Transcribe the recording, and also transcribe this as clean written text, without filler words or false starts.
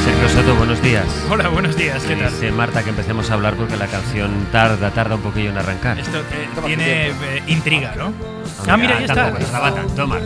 Sergio Soto, buenos días. Hola, buenos días, ¿qué tal? Dice Marta que empecemos a hablar porque la canción tarda un poquillo en arrancar. Esto tiene intriga, ¿no? Ah, Mira, ya está. Tampoco, estaba tanto, Marta.